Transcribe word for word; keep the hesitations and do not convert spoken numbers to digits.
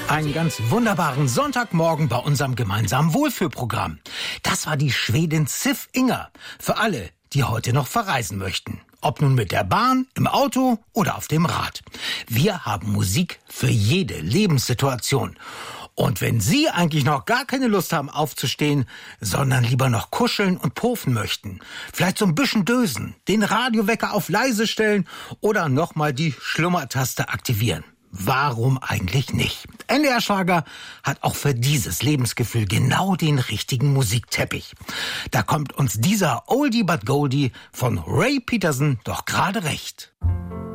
Einen ganz wunderbaren Sonntagmorgen bei unserem gemeinsamen Wohlfühlprogramm. Das war die Schwedin Sif Inger. Für alle, die heute noch verreisen möchten. Ob nun mit der Bahn, im Auto oder auf dem Rad. Wir haben Musik für jede Lebenssituation. Und wenn Sie eigentlich noch gar keine Lust haben aufzustehen, sondern lieber noch kuscheln und puffen möchten, vielleicht so ein bisschen dösen, den Radiowecker auf leise stellen oder nochmal die Schlummertaste aktivieren. Warum eigentlich nicht? N D R Schlager hat auch für dieses Lebensgefühl genau den richtigen Musikteppich. Da kommt uns dieser Oldie but Goldie von Ray Peterson doch gerade recht.